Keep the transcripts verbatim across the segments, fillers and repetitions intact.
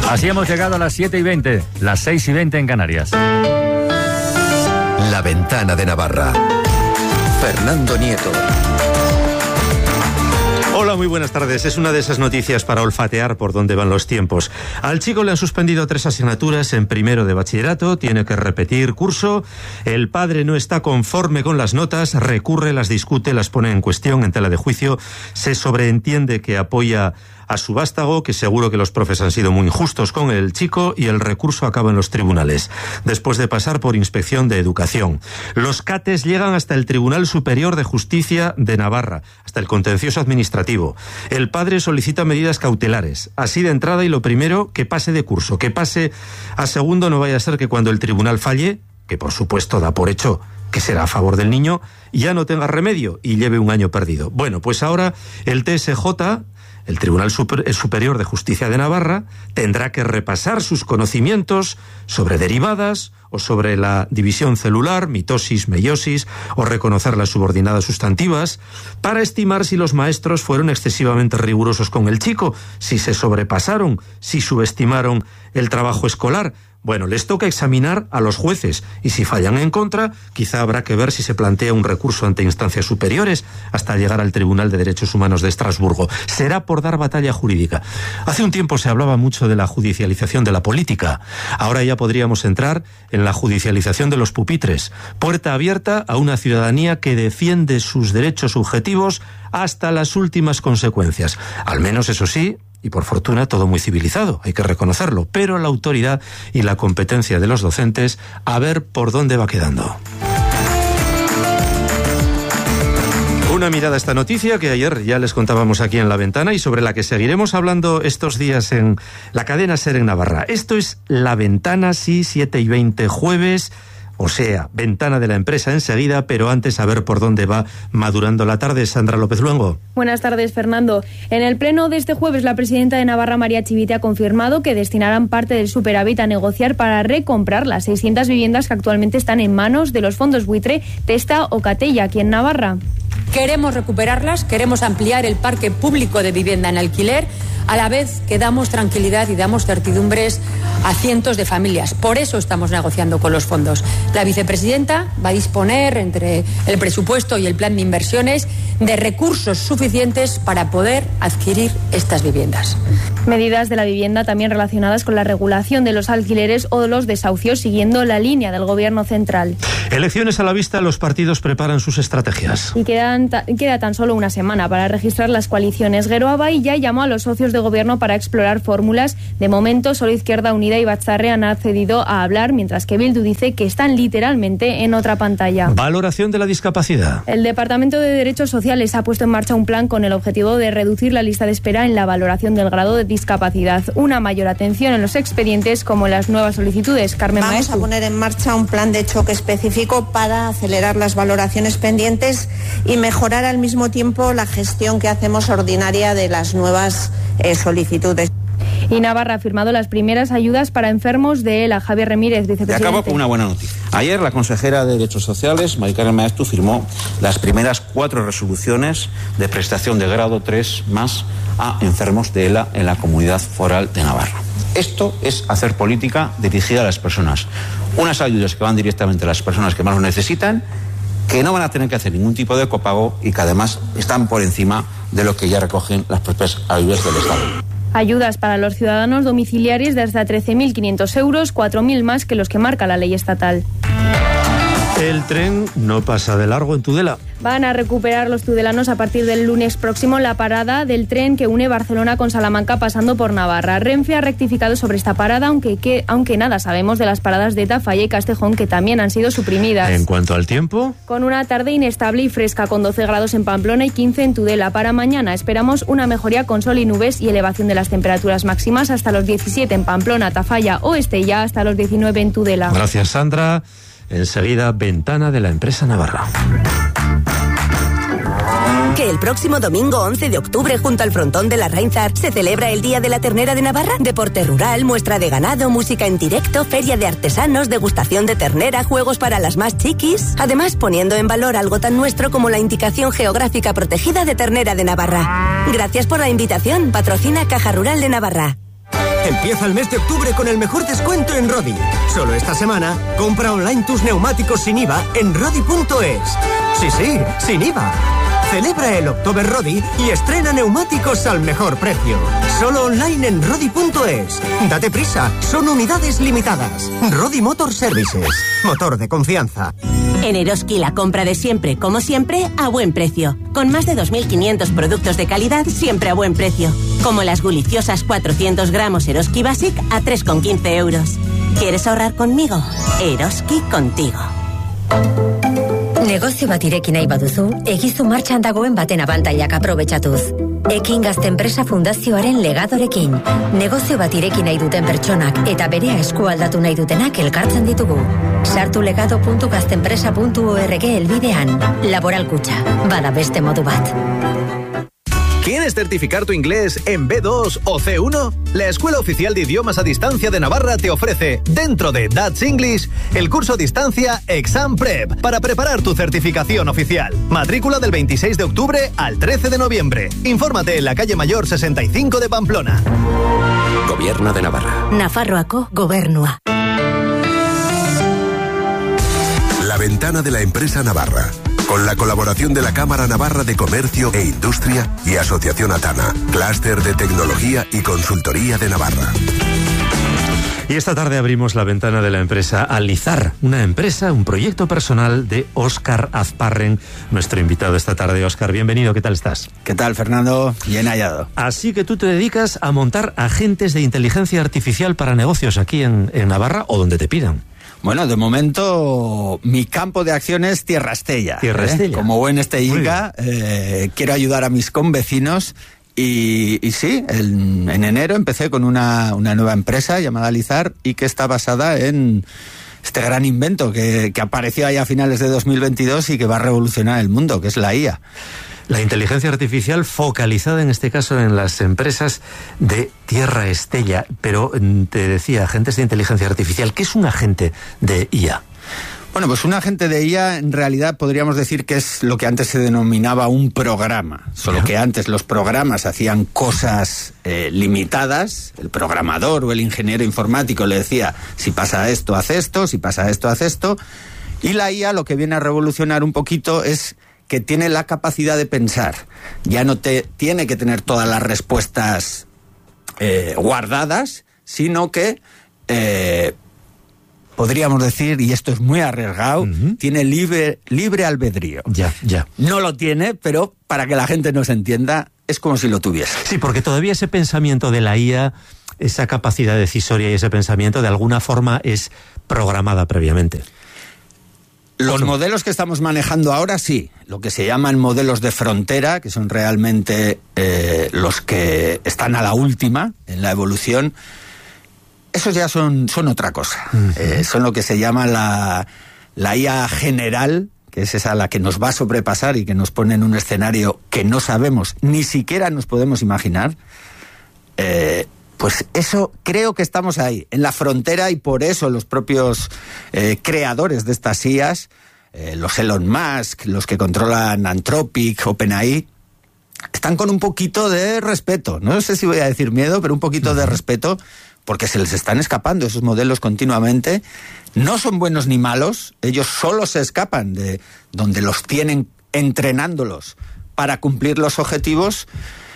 Así hemos llegado a las siete y veinte, las seis y veinte en Canarias. La Ventana de Navarra. Fernando Nieto. Hola, muy buenas tardes. Es una de esas noticias para olfatear por dónde van los tiempos. Al chico le han suspendido tres asignaturas en primero de bachillerato, tiene que repetir curso. El padre no está conforme con las notas, recurre, las discute, las pone en cuestión en tela de juicio. Se sobreentiende que apoya a su vástago, que seguro que los profes han sido muy injustos con el chico, y el recurso acaba en los tribunales, después de pasar por inspección de educación. Los cates llegan hasta el Tribunal Superior de Justicia de Navarra, hasta el contencioso administrativo. El padre solicita medidas cautelares, así de entrada, y lo primero, que pase de curso, que pase a segundo, no vaya a ser que cuando el tribunal falle, que por supuesto da por hecho que será a favor del niño, ya no tenga remedio y lleve un año perdido. Bueno, pues ahora el T S J, el Tribunal Superior de Justicia de Navarra, tendrá que repasar sus conocimientos sobre derivadas o sobre la división celular, mitosis, meiosis, o reconocer las subordinadas sustantivas, para estimar si los maestros fueron excesivamente rigurosos con el chico, si se sobrepasaron, si subestimaron el trabajo escolar. Bueno, les toca examinar a los jueces, y si fallan en contra, quizá habrá que ver si se plantea un recurso ante instancias superiores hasta llegar al Tribunal de Derechos Humanos de Estrasburgo. Será por dar batalla jurídica. Hace un tiempo se hablaba mucho de la judicialización de la política. Ahora ya podríamos entrar en la judicialización de los pupitres. Puerta abierta a una ciudadanía que defiende sus derechos subjetivos hasta las últimas consecuencias. Al menos, eso sí, y por fortuna, todo muy civilizado, hay que reconocerlo, pero la autoridad y la competencia de los docentes, a ver por dónde va quedando. Una mirada a esta noticia que ayer ya les contábamos aquí en La Ventana y sobre la que seguiremos hablando estos días en la cadena SER en Navarra. Esto es La Ventana, sí, siete y veinte jueves. O sea, ventana de la empresa enseguida, pero antes a ver por dónde va madurando la tarde. Sandra López Luengo. Buenas tardes, Fernando. En el pleno de este jueves, la presidenta de Navarra, María Chivite, ha confirmado que destinarán parte del superávit a negociar para recomprar las seiscientas viviendas que actualmente están en manos de los fondos buitre, Testa o Catella, aquí en Navarra. Queremos recuperarlas, queremos ampliar el parque público de vivienda en alquiler, a la vez que damos tranquilidad y damos certidumbres a cientos de familias. Por eso estamos negociando con los fondos. La vicepresidenta va a disponer, entre el presupuesto y el plan de inversiones, de recursos suficientes para poder adquirir estas viviendas. Medidas de la vivienda también relacionadas con la regulación de los alquileres o de los desahucios, siguiendo la línea del Gobierno central. Elecciones a la vista, los partidos preparan sus estrategias. Y quedan ta- queda tan solo una semana para registrar las coaliciones. Geroabay ya llamó a los socios de Gobierno para explorar fórmulas. De momento, solo Izquierda Unida y Batzarre han accedido a hablar, mientras que Bildu dice que están literalmente en otra pantalla. Valoración de la discapacidad. El Departamento de Derechos Sociales ha puesto en marcha un plan con el objetivo de reducir la lista de espera en la valoración del grado de discapacidad. Una mayor atención en los expedientes, como en las nuevas solicitudes. Carmen Vamos Maestro. a poner en marcha un plan de choque específico para acelerar las valoraciones pendientes y mejorar al mismo tiempo la gestión que hacemos ordinaria de las nuevas eh, solicitudes. Y Navarra ha firmado las primeras ayudas para enfermos de ELA. Javier Remírez, vicepresidente. Y acabo con una buena noticia. Ayer la consejera de Derechos Sociales, Mari Carmen Maeztu, firmó las primeras cuatro resoluciones de prestación de grado tres más a enfermos de ELA en la Comunidad Foral de Navarra. Esto es hacer política dirigida a las personas. Unas ayudas que van directamente a las personas que más lo necesitan, que no van a tener que hacer ningún tipo de copago y que además están por encima de lo que ya recogen las propias ayudas del Estado. Ayudas para los ciudadanos domiciliarios de hasta trece mil quinientos euros, cuatro mil más que los que marca la ley estatal. El tren no pasa de largo en Tudela. Van a recuperar los tudelanos a partir del lunes próximo la parada del tren que une Barcelona con Salamanca pasando por Navarra. Renfe ha rectificado sobre esta parada, aunque, que, aunque nada sabemos de las paradas de Tafalla y Castejón, que también han sido suprimidas. En cuanto al tiempo, con una tarde inestable y fresca, con doce grados en Pamplona y quince en Tudela. Para mañana esperamos una mejoría con sol y nubes y elevación de las temperaturas máximas hasta los diecisiete en Pamplona, Tafalla o Estella, hasta los diecinueve en Tudela. Gracias, Sandra. Enseguida, ventana de la empresa Navarra. Que el próximo domingo once de octubre, junto al frontón de la Reinzar, se celebra el Día de la Ternera de Navarra. Deporte rural, muestra de ganado, música en directo, feria de artesanos, degustación de ternera, juegos para las más chiquis. Además, poniendo en valor algo tan nuestro como la indicación geográfica protegida de Ternera de Navarra. Gracias por la invitación. Patrocina Caja Rural de Navarra. Empieza el mes de octubre con el mejor descuento en Rodi. Solo esta semana, compra online tus neumáticos sin I V A en rodi punto es. Sí, sí, sin I V A. Celebra el October Rodi y estrena neumáticos al mejor precio. Solo online en rodi punto es. Date prisa, son unidades limitadas. Rodi Motor Services, motor de confianza. En Eroski la compra de siempre, como siempre, a buen precio. Con más de dos mil quinientos productos de calidad, siempre a buen precio. Como las guliciosas cuatrocientos gramos Eroski Basic a tres con quince euros. ¿Quieres ahorrar conmigo? Eroski contigo. Negozio bat ireki nahi baduzu, egizu martxan dagoen baten abantailak aprobetxatuz. Ekin Gazte Enpresa Fundazioaren legadorekin. Negozio bat ireki nahi duten pertsonak eta berea eskualdatu nahi dutenak elkartzen ditugu. Sartu legado punto gaztenpresa punto org elbidean. Laboral Kutxa, bada beste modu bat. ¿Quieres certificar tu inglés en B dos o C uno? La Escuela Oficial de Idiomas a Distancia de Navarra te ofrece, dentro de Dutch English, el curso a distancia Exam Prep para preparar tu certificación oficial. Matrícula del veintiséis de octubre al trece de noviembre. Infórmate en la calle Mayor sesenta y cinco de Pamplona. Gobierno de Navarra. Nafarroako Gobernua. La ventana de la empresa Navarra. Con la colaboración de la Cámara Navarra de Comercio e Industria y Asociación Atana, Clúster de Tecnología y Consultoría de Navarra. Y esta tarde abrimos la ventana de la empresa Alizar, una empresa, un proyecto personal de Óscar Azparren, nuestro invitado esta tarde. Óscar, bienvenido, ¿qué tal estás? ¿Qué tal, Fernando? Bien hallado. Así que tú te dedicas a montar agentes de inteligencia artificial para negocios aquí en, en Navarra o donde te pidan. Bueno, de momento mi campo de acción es Tierra Estella. Tierra ¿eh? Estella. Como buen estellica, eh, quiero ayudar a mis convecinos y, y sí, el, en enero empecé con una, una nueva empresa llamada Alizar y que está basada en este gran invento que, que apareció ahí a finales de dos mil veintidós y que va a revolucionar el mundo, que es la I A. La inteligencia artificial focalizada en este caso en las empresas de Tierra Estella. Pero te decía, agentes de inteligencia artificial, ¿qué es un agente de I A? Bueno, pues un agente de I A en realidad podríamos decir que es lo que antes se denominaba un programa. Solo que antes los programas hacían cosas eh, limitadas. El programador o el ingeniero informático le decía, si pasa esto, haz esto, si pasa esto, haz esto. Y la I A lo que viene a revolucionar un poquito es que tiene la capacidad de pensar. Ya no te tiene que tener todas las respuestas eh, guardadas, sino que eh, podríamos decir, y esto es muy arriesgado, uh-huh. tiene libre, libre albedrío. Ya, ya. No lo tiene, pero para que la gente nos entienda, es como si lo tuviese. Sí, porque todavía ese pensamiento de la I A, esa capacidad decisoria y ese pensamiento, de alguna forma es programada previamente. Los modelos que estamos manejando ahora, sí. Lo que se llaman modelos de frontera, que son realmente eh, los que están a la última en la evolución, esos ya son, son otra cosa. Uh-huh. Eh, son lo que se llama la, la I A general, que es esa la que nos va a sobrepasar y que nos pone en un escenario que no sabemos, ni siquiera nos podemos imaginar. Eh, Pues eso, creo que estamos ahí, en la frontera, y por eso los propios eh, creadores de estas I As, eh, los Elon Musk, los que controlan Anthropic, OpenAI, están con un poquito de respeto. No sé si voy a decir miedo, pero un poquito de respeto, porque se les están escapando esos modelos continuamente. No son buenos ni malos, ellos solo se escapan de donde los tienen entrenándolos para cumplir los objetivos.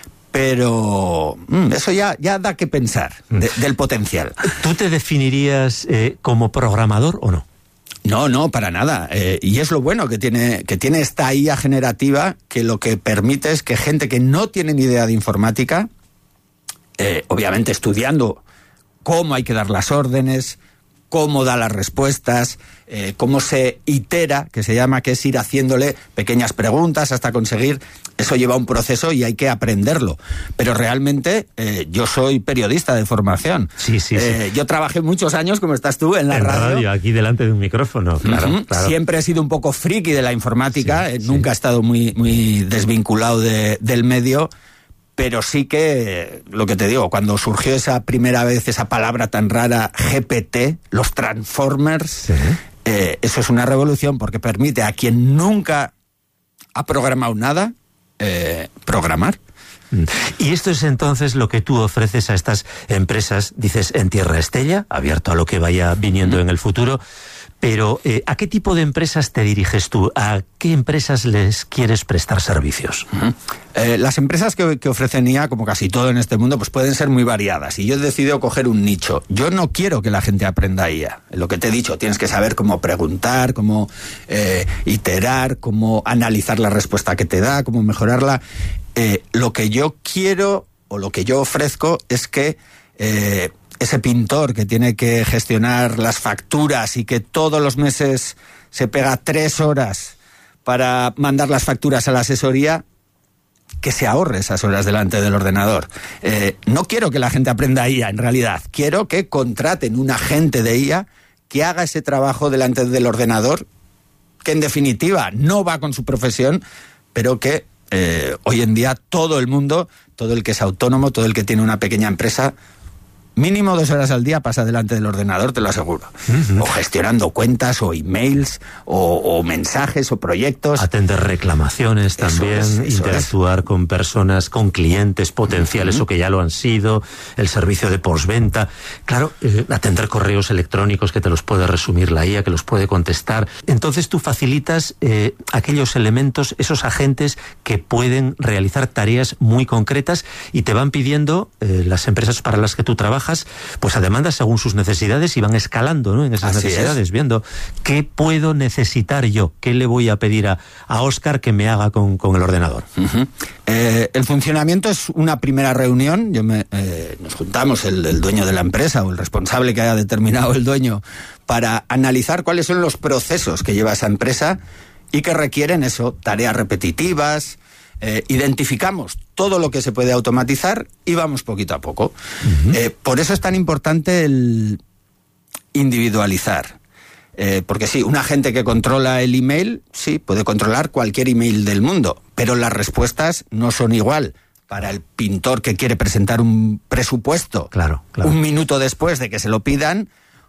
Pero mm, eso ya, ya da que pensar de, del potencial. ¿Tú te definirías eh, como programador o no? No, no, para nada. Eh, y es lo bueno que tiene, que tiene esta I A generativa, que lo que permite es que gente que no tiene ni idea de informática, eh, obviamente estudiando cómo hay que dar las órdenes, cómo da las respuestas, eh, cómo se itera, que se llama, que es ir haciéndole pequeñas preguntas hasta conseguir. Eso lleva un proceso y hay que aprenderlo. Pero realmente eh, yo soy periodista de formación. Sí, sí, eh, sí. Yo trabajé muchos años, como estás tú, en la en radio. radio. Aquí delante de un micrófono, claro, uh-huh. claro. Siempre he sido un poco friki de la informática, sí, eh, sí. nunca he estado muy, muy desvinculado de, del medio. Pero sí que, lo que te digo, cuando surgió esa primera vez esa palabra tan rara, G P T, los Transformers, sí. eh, eso es una revolución porque permite a quien nunca ha programado nada, eh, programar. Y esto es entonces lo que tú ofreces a estas empresas, dices, en Tierra Estella, abierto a lo que vaya viniendo en el futuro. Pero, eh, ¿a qué tipo de empresas te diriges tú? ¿A qué empresas les quieres prestar servicios? Uh-huh. Eh, las empresas que, que ofrecen I A, como casi todo en este mundo, pues pueden ser muy variadas. Y yo he decidido coger un nicho. Yo no quiero que la gente aprenda I A. Lo que te he dicho, tienes que saber cómo preguntar, cómo eh, iterar, cómo analizar la respuesta que te da, cómo mejorarla. Eh, lo que yo quiero, o lo que yo ofrezco, es que... Eh, ese pintor que tiene que gestionar las facturas y que todos los meses se pega tres horas para mandar las facturas a la asesoría, que se ahorre esas horas delante del ordenador. Eh, no quiero que la gente aprenda I A, en realidad. Quiero que contraten un agente de I A que haga ese trabajo delante del ordenador, que en definitiva no va con su profesión, pero que eh, hoy en día todo el mundo, todo el que es autónomo, todo el que tiene una pequeña empresa, mínimo dos horas al día pasa delante del ordenador, te lo aseguro. Uh-huh. O gestionando cuentas, o emails, o, o mensajes, o proyectos. Atender reclamaciones también, eso es, eso interactuar es. con personas, con clientes potenciales uh-huh. o que ya lo han sido, el servicio de postventa. Claro, eh, atender correos electrónicos que te los puede resumir la I A, que los puede contestar. Entonces tú facilitas eh, aquellos elementos, esos agentes que pueden realizar tareas muy concretas y te van pidiendo eh, las empresas para las que tú trabajas, pues a demanda según sus necesidades y van escalando, ¿no? En esas Así necesidades, es. viendo qué puedo necesitar yo, qué le voy a pedir a, a Óscar que me haga con, con el ordenador. Uh-huh. Eh, el funcionamiento es una primera reunión. Yo me, eh, nos juntamos el, el dueño de la empresa o el responsable que haya determinado el dueño para analizar cuáles son los procesos que lleva esa empresa y que requieren eso, tareas repetitivas. Eh, identificamos todo lo que se puede automatizar y vamos poquito a poco. Uh-huh. Eh, por eso es tan importante el individualizar. Eh, porque sí, un agente que controla el email, sí, puede controlar cualquier email del mundo, pero las respuestas no son igual para el pintor que quiere presentar un presupuesto claro, claro. un minuto después de que se lo pidan,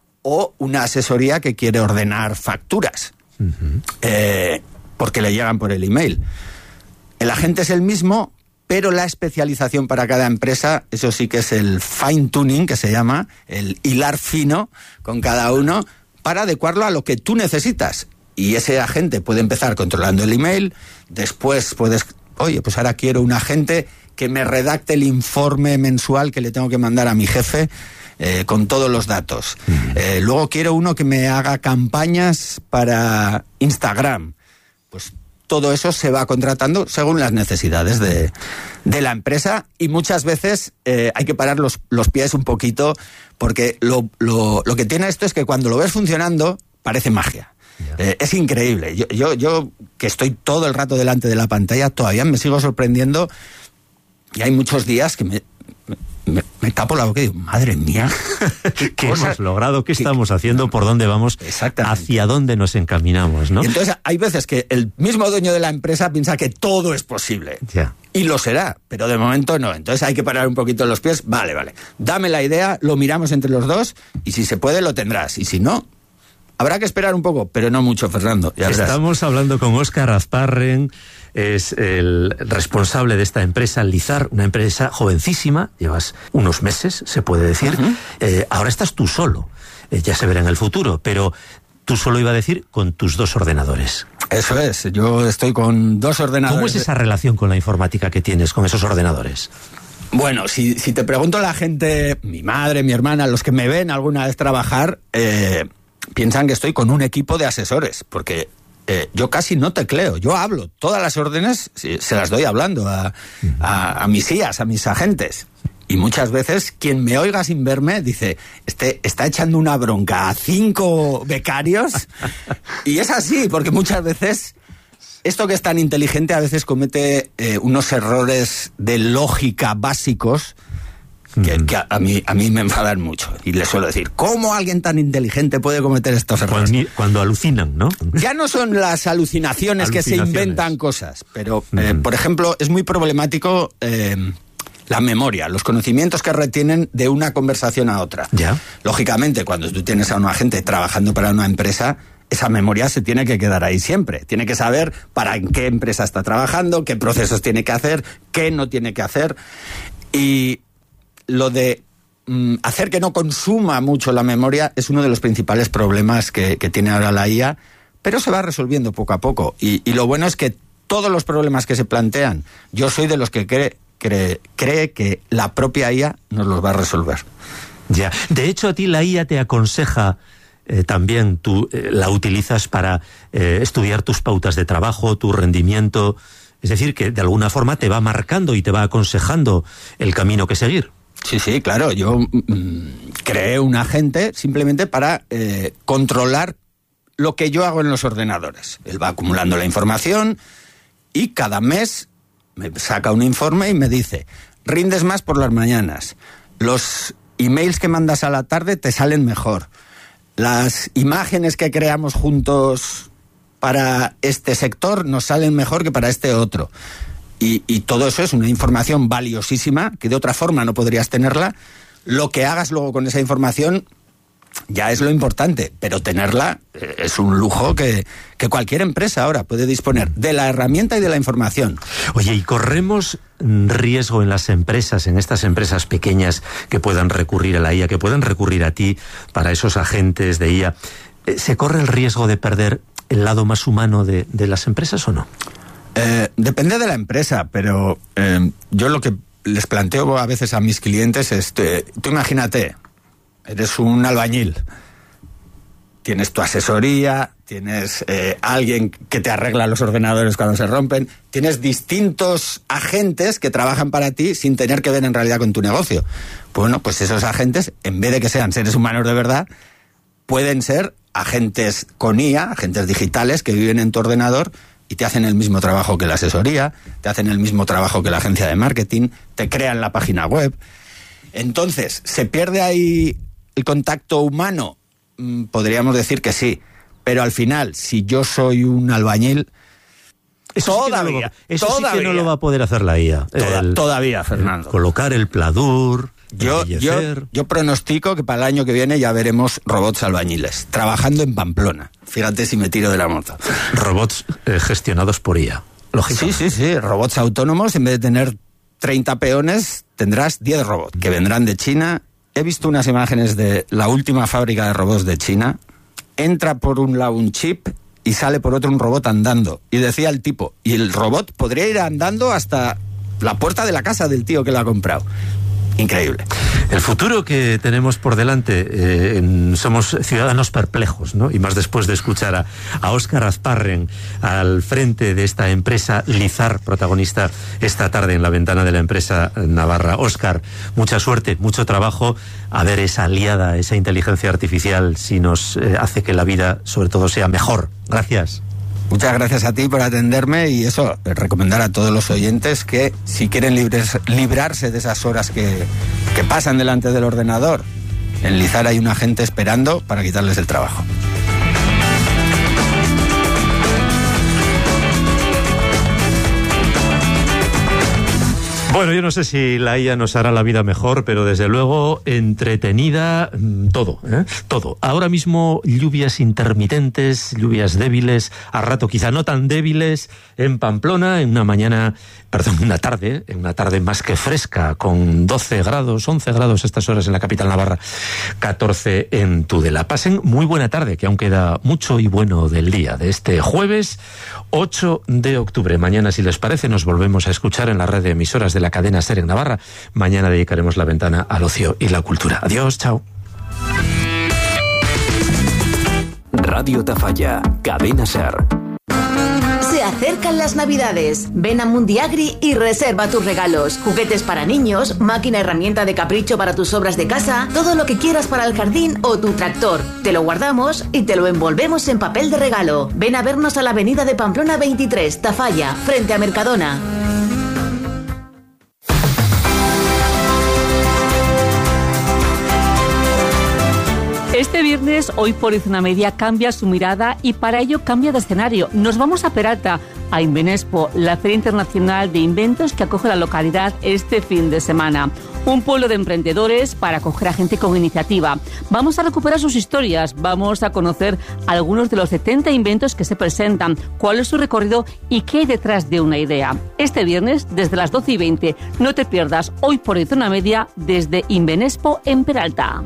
o una asesoría que quiere ordenar facturas, uh-huh. eh, porque le llegan por el email. El agente es el mismo, pero la especialización para cada empresa, eso sí que es el fine tuning, que se llama, el hilar fino con cada uno, para adecuarlo a lo que tú necesitas. Y ese agente puede empezar controlando el email, después puedes, oye, pues ahora quiero un agente que me redacte el informe mensual que le tengo que mandar a mi jefe eh, con todos los datos. Mm. Eh, luego quiero uno que me haga campañas para Instagram. Pues todo eso se va contratando según las necesidades de, de la empresa, y muchas veces eh, hay que parar los, los pies un poquito, porque lo, lo, lo que tiene esto es que cuando lo ves funcionando parece magia. Yeah. Eh, es increíble. Yo, yo, yo que estoy todo el rato delante de la pantalla todavía me sigo sorprendiendo, y hay muchos días que me... Me, me tapo la boca y digo, madre mía, ¿qué, ¿Qué hemos logrado? ¿Qué estamos haciendo? ¿Por dónde vamos? ¿Hacia dónde nos encaminamos? ¿no? Y entonces hay veces que el mismo dueño de la empresa piensa que todo es posible. Yeah. Y lo será, pero de momento no. Entonces hay que parar un poquito los pies. Vale, vale. Dame la idea, lo miramos entre los dos, y si se puede lo tendrás. Y si no, habrá que esperar un poco, pero no mucho, Fernando. Ya verás. Estamos hablando con Óscar Azparren. Es el responsable de esta empresa, Lizar, una empresa jovencísima, llevas unos meses, se puede decir. Uh-huh. Eh, ahora estás tú solo, eh, ya se verá en el futuro, pero tú solo, iba a decir, con tus dos ordenadores. Eso es, yo estoy con dos ordenadores. ¿Cómo es esa relación con la informática que tienes con esos ordenadores? Bueno, si, si te pregunto a la gente, mi madre, mi hermana, los que me ven alguna vez trabajar, eh, piensan que estoy con un equipo de asesores, porque... Eh, yo casi no tecleo, yo hablo. Todas las órdenes se las doy hablando a, a, a mis I As, a mis agentes. Y muchas veces quien me oiga sin verme dice, este está echando una bronca a cinco becarios. Y es así, porque muchas veces esto que es tan inteligente a veces comete eh, unos errores de lógica básicos que, que a, a, mí, a mí me enfadan mucho. Y les suelo decir, ¿cómo alguien tan inteligente puede cometer estos errores? Cuando, cuando alucinan, ¿no? Ya no son las alucinaciones, alucinaciones. que se inventan cosas, pero, eh, mm. por ejemplo, es muy problemático eh, la memoria, los conocimientos que retienen de una conversación a otra. ¿Ya? Lógicamente, cuando tú tienes a un agente trabajando para una empresa, esa memoria se tiene que quedar ahí siempre. Tiene que saber para en qué empresa está trabajando, qué procesos tiene que hacer, qué no tiene que hacer. Y lo de mm, hacer que no consuma mucho la memoria es uno de los principales problemas que, que tiene ahora la I A, pero se va resolviendo poco a poco. Y, y lo bueno es que todos los problemas que se plantean, yo soy de los que cree, cree, cree que la propia I A nos los va a resolver. Ya. De hecho, a ti la I A te aconseja... Eh, también tú eh, la utilizas para eh, estudiar tus pautas de trabajo, tu rendimiento, es decir, que de alguna forma te va marcando y te va aconsejando el camino que seguir. Sí, sí, claro, yo mmm, creé un agente simplemente para eh, controlar lo que yo hago en los ordenadores. Él va acumulando la información y cada mes me saca un informe y me dice, rindes más por las mañanas, los emails que mandas a la tarde te salen mejor, las imágenes que creamos juntos para este sector nos salen mejor que para este otro. Y, y todo eso es una información valiosísima, que de otra forma no podrías tenerla. Lo que hagas luego con esa información ya es lo importante, pero tenerla es un lujo que, que cualquier empresa ahora puede disponer de la herramienta y de la información. Oye, ¿y corremos riesgo en las empresas, en estas empresas pequeñas que puedan recurrir a la I A, que puedan recurrir a ti para esos agentes de I A? ¿Se corre el riesgo de perder el lado más humano de, de las empresas o no? Eh, depende de la empresa, pero eh, yo lo que les planteo a veces a mis clientes es, te, tú imagínate, eres un albañil, tienes tu asesoría, tienes eh, alguien que te arregla los ordenadores cuando se rompen, tienes distintos agentes que trabajan para ti sin tener que ver en realidad con tu negocio. Bueno, pues esos agentes, en vez de que sean seres humanos de verdad, pueden ser agentes con I A, agentes digitales que viven en tu ordenador y te hacen el mismo trabajo que la asesoría, te hacen el mismo trabajo que la agencia de marketing, te crean la página web. Entonces, ¿se pierde ahí el contacto humano? Mm, podríamos decir que sí, pero al final, si yo soy un albañil, eso todavía, sí que no lo, eso todavía, sí que no lo va a poder hacer la I A. Toda, el, todavía, Fernando. El colocar el pladur, yo, yo, yo pronostico que para el año que viene ya veremos robots albañiles trabajando en Pamplona. Fíjate si me tiro de la moto. Robots eh, gestionados por I A, lógicamente. Sí, sí, sí, robots autónomos, en vez de tener treinta peones, tendrás diez robots que vendrán de China. He visto unas imágenes de la última fábrica de robots de China. Entra por un lado un chip y sale por otro un robot andando. Y decía el tipo, y el robot podría ir andando hasta la puerta de la casa del tío que lo ha comprado. Increíble. El futuro que tenemos por delante, eh, somos ciudadanos perplejos, ¿no? Y más después de escuchar a, a Óscar Azparren al frente de esta empresa Lizar, protagonista esta tarde en la ventana de la empresa navarra. Óscar, mucha suerte, mucho trabajo. A ver esa aliada, esa inteligencia artificial, si nos eh, hace que la vida, sobre todo, sea mejor. Gracias. Muchas gracias a ti por atenderme y eso, recomendar a todos los oyentes que si quieren libres, librarse de esas horas que, que pasan delante del ordenador, en Lizar hay un agente esperando para quitarles el trabajo. Bueno, yo no sé si la I A nos hará la vida mejor, pero desde luego entretenida, todo, ¿eh? Todo. Ahora mismo lluvias intermitentes, lluvias débiles, a rato quizá no tan débiles, en Pamplona, en una mañana, perdón, una tarde, en una tarde más que fresca, con doce grados, once grados a estas horas en la capital navarra, catorce en Tudela. Pasen muy buena tarde, que aún queda mucho y bueno del día, de este jueves ocho de octubre. Mañana, si les parece, nos volvemos a escuchar en la red de emisoras de la cadena SER en Navarra. Mañana dedicaremos la ventana al ocio y la cultura. Adiós, chao. Radio Tafalla, cadena SER. Se acercan las Navidades. Ven a Mundiagri y reserva tus regalos. Juguetes para niños, máquina herramienta de capricho para tus obras de casa, todo lo que quieras para el jardín o tu tractor. Te lo guardamos y te lo envolvemos en papel de regalo. Ven a vernos a la avenida de Pamplona veintitrés, Tafalla, frente a Mercadona. Este viernes, Hoy por Zona Media cambia su mirada y para ello cambia de escenario. Nos vamos a Peralta a Invenespo, la Feria Internacional de Inventos que acoge la localidad este fin de semana. Un pueblo de emprendedores para acoger a gente con iniciativa. Vamos a recuperar sus historias, vamos a conocer algunos de los setenta inventos que se presentan, cuál es su recorrido y qué hay detrás de una idea. Este viernes, desde las doce y veinte, no te pierdas Hoy por Hoy Zona Media desde Invenespo en Peralta.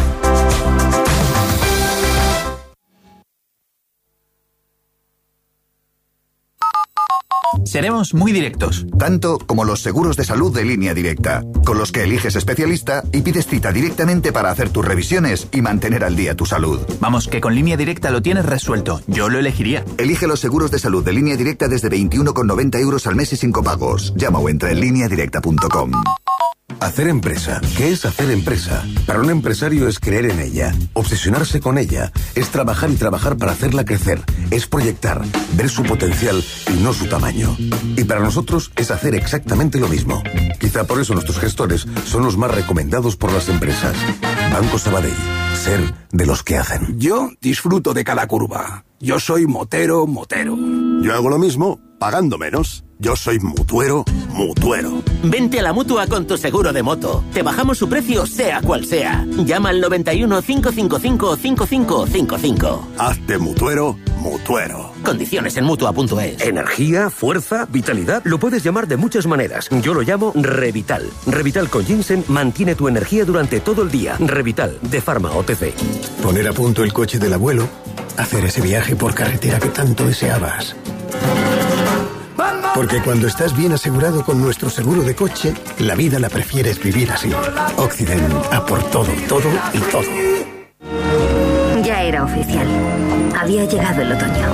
Seremos muy directos. Tanto como los seguros de salud de Línea Directa, con los que eliges especialista y pides cita directamente para hacer tus revisiones y mantener al día tu salud. Vamos, que con Línea Directa lo tienes resuelto. Yo lo elegiría. Elige los seguros de salud de Línea Directa desde veintiuno con noventa euros al mes y sin copagos. Llama o entra en línea directa punto com. Hacer empresa. ¿Qué es hacer empresa? Para un empresario es creer en ella, obsesionarse con ella, es trabajar y trabajar para hacerla crecer, es proyectar, ver su potencial y no su tamaño. Y para nosotros es hacer exactamente lo mismo. Quizá por eso nuestros gestores son los más recomendados por las empresas. Banco Sabadell. Ser de los que hacen. Yo disfruto de cada curva. Yo soy motero, motero. Yo hago lo mismo, pagando menos. Yo soy mutuero, mutuero. Vente a la Mutua con tu seguro de moto. Te bajamos su precio sea cual sea. Llama al noventa y uno, cinco cinco cinco, cinco cinco cinco cinco. Hazte mutuero, mutuero. Condiciones en Mutua punto es. Energía, fuerza, vitalidad, lo puedes llamar de muchas maneras. Yo lo llamo Revital. Revital con ginseng mantiene tu energía durante todo el día. Revital, de Pharma O T C. Poner a punto el coche del abuelo. Hacer ese viaje por carretera que tanto deseabas. Porque cuando estás bien asegurado con nuestro seguro de coche, la vida la prefieres vivir así. Occident, a por todo, todo y todo. Ya era oficial. Había llegado el otoño.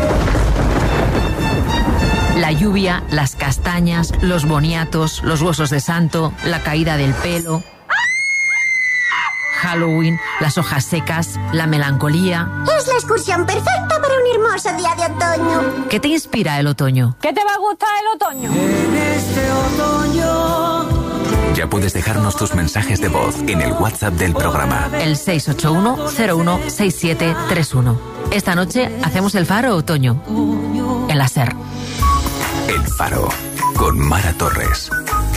La lluvia, las castañas, los boniatos, los huesos de santo, la caída del pelo, Halloween, las hojas secas, la melancolía. Es la excursión perfecta para un hermoso día de otoño. ¿Qué te inspira el otoño? ¿Qué te va a gustar el otoño? En este otoño. Ya puedes dejarnos tus mensajes de voz en el WhatsApp del programa. El seis ocho uno, cero uno, seis siete tres uno. Esta noche hacemos el Faro Otoño. En la SER. El Faro, con Mara Torres.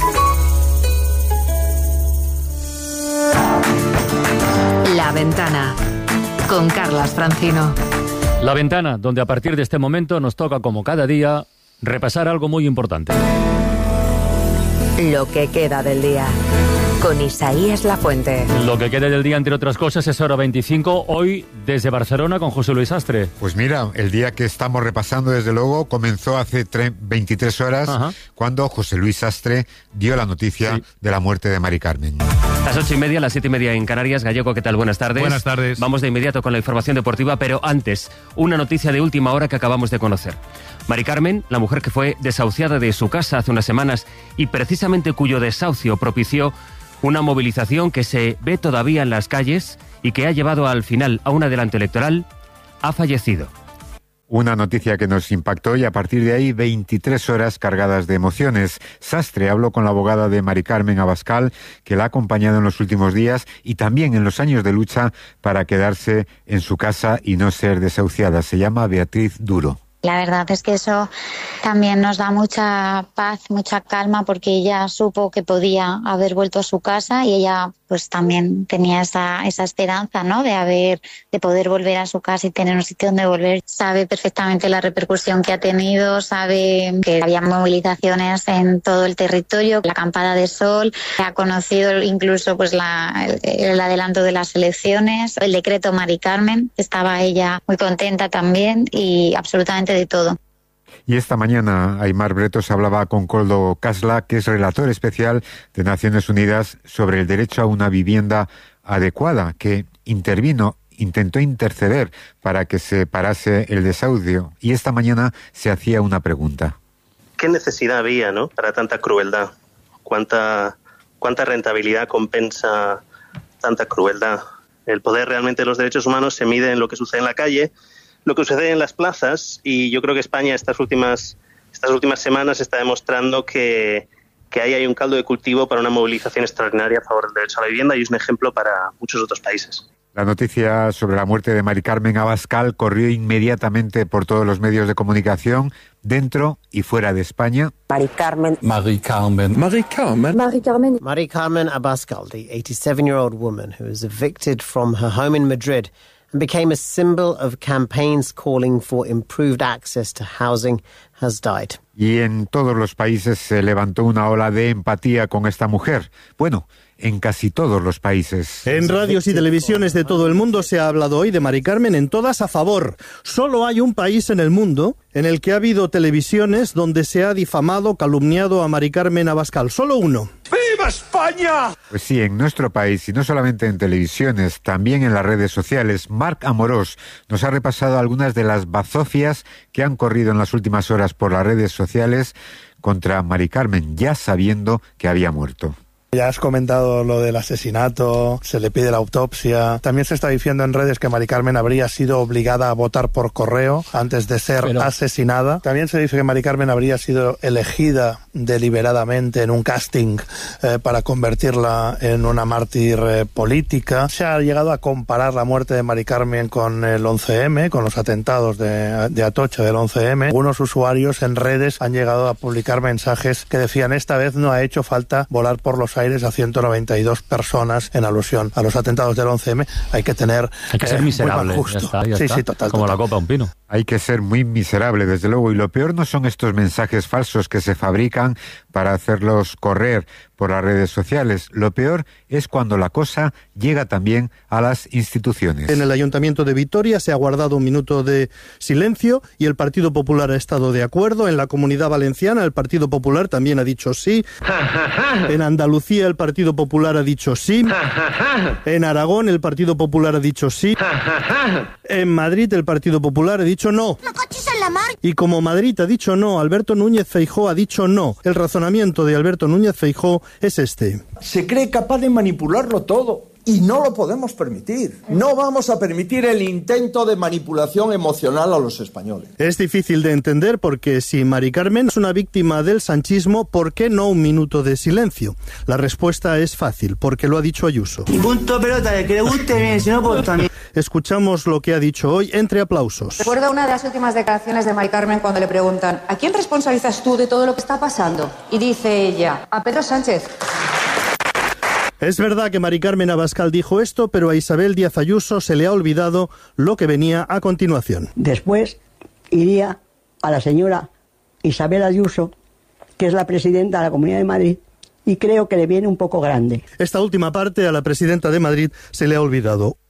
La Ventana, con Carlas Francino. La Ventana, donde a partir de este momento nos toca, como cada día, repasar algo muy importante. Lo que queda del día, con Isaías Lafuente. Lo que queda del día, entre otras cosas, es hora veinticinco, hoy desde Barcelona con José Luis Astre. Pues mira, el día que estamos repasando, desde luego, comenzó hace veintitrés horas, Ajá. cuando José Luis Astre dio la noticia sí. de la muerte de Mari Carmen. Las ocho y media, las siete y media en Canarias. Gallego, ¿qué tal? Buenas tardes. Buenas tardes. Vamos de inmediato con la información deportiva, pero antes, una noticia de última hora que acabamos de conocer. Mari Carmen, la mujer que fue desahuciada de su casa hace unas semanas y precisamente cuyo desahucio propició una movilización que se ve todavía en las calles y que ha llevado al final a un adelanto electoral, ha fallecido. Una noticia que nos impactó y a partir de ahí veintitrés horas cargadas de emociones. Sastre habló con la abogada de Mari Carmen Abascal, que la ha acompañado en los últimos días y también en los años de lucha para quedarse en su casa y no ser desahuciada. Se llama Beatriz Duro. La verdad es que eso también nos da mucha paz, mucha calma, porque ella supo que podía haber vuelto a su casa y ella pues también tenía esa, esa esperanza, ¿no?, de haber, de poder volver a su casa y tener un sitio donde volver. Sabe perfectamente la repercusión que ha tenido, sabe que había movilizaciones en todo el territorio, la acampada de sol, ha conocido incluso pues la, el, el adelanto de las elecciones, el decreto Mari Carmen, estaba ella muy contenta también y absolutamente de todo. Y esta mañana Aimar Bretos hablaba con Koldo Casla, que es relator especial de Naciones Unidas sobre el derecho a una vivienda adecuada, que intervino, intentó interceder para que se parase el desahucio. Y esta mañana se hacía una pregunta. ¿Qué necesidad había, ¿no?, para tanta crueldad? ¿Cuánta, cuánta rentabilidad compensa tanta crueldad? El poder realmente de los derechos humanos se mide en lo que sucede en la calle, lo que sucede en las plazas, y yo creo que España estas últimas estas últimas semanas está demostrando que, que ahí hay un caldo de cultivo para una movilización extraordinaria a favor del derecho a la vivienda y es un ejemplo para muchos otros países. La noticia sobre la muerte de Mari Carmen Abascal corrió inmediatamente por todos los medios de comunicación, dentro y fuera de España. Mari Carmen. Mari Carmen. Mari Carmen. Mari Carmen. Mari Carmen Abascal, the eighty-seven-year-old woman who was evicted from her home in Madrid and became a symbol of campaigns calling for improved access to housing, has died. Y en todos los países se levantó una ola de empatía con esta mujer. Bueno, en casi todos los países. En radios y televisiones de todo el mundo se ha hablado hoy de Mari Carmen, en todas a favor. Solo hay un país en el mundo en el que ha habido televisiones donde se ha difamado, calumniado a Mari Carmen Abascal. Solo uno. ¡Viva España! Pues sí, en nuestro país, y no solamente en televisiones, también en las redes sociales, Marc Amorós nos ha repasado algunas de las bazofias que han corrido en las últimas horas por las redes sociales contra Mari Carmen, ya sabiendo que había muerto. Ya has comentado lo del asesinato, se le pide la autopsia. También se está diciendo en redes que Mari Carmen habría sido obligada a votar por correo antes de ser Pero... asesinada. También se dice que Mari Carmen habría sido elegida deliberadamente en un casting eh, para convertirla en una mártir eh, política. Se ha llegado a comparar la muerte de Mari Carmen con el once eme, con los atentados de, de Atocha del once eme. Algunos usuarios en redes han llegado a publicar mensajes que decían: esta vez no ha hecho falta volar por los aires a ciento noventa y dos personas, en alusión a los atentados del once eme. Hay que tener hay que ser eh, miserable, justo. Ya está, ya sí, está. sí, total, como total. la copa a un pino. Hay que ser muy miserable, desde luego, y lo peor no son estos mensajes falsos que se fabrican para hacerlos correr por las redes sociales. Lo peor es cuando la cosa llega también a las instituciones. En el Ayuntamiento de Vitoria se ha guardado un minuto de silencio y el Partido Popular ha estado de acuerdo. En la Comunidad Valenciana el Partido Popular también ha dicho sí. En Andalucía el Partido Popular ha dicho sí. En Aragón el Partido Popular ha dicho sí. En Madrid el Partido Popular ha dicho no. Y como Madrid ha dicho no, Alberto Núñez Feijóo ha dicho no. El razonamiento de Alberto Núñez Feijóo es este. Se cree capaz de manipularlo todo y no lo podemos permitir. No vamos a permitir el intento de manipulación emocional a los españoles. Es difícil de entender porque si Mari Carmen es una víctima del sanchismo, ¿por qué no un minuto de silencio? La respuesta es fácil, porque lo ha dicho Ayuso. Y punto pelota, de que le guste bien, si no, pues también. Escuchamos lo que ha dicho hoy entre aplausos. Recuerdo una de las últimas declaraciones de Mari Carmen cuando le preguntan: ¿a quién responsabilizas tú de todo lo que está pasando? Y dice ella: a Pedro Sánchez. Es verdad que Mari Carmen Abascal dijo esto, pero a Isabel Díaz Ayuso se le ha olvidado lo que venía a continuación. Después iría a la señora Isabel Ayuso, que es la presidenta de la Comunidad de Madrid, y creo que le viene un poco grande. Esta última parte a la presidenta de Madrid se le ha olvidado.